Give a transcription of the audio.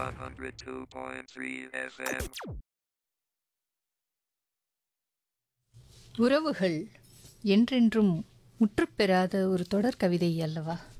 102.3 FM. உறவுகள் என்றென்றும் முற்றுப்பெறாத ஒரு தொடர் கவிதை அல்லவா?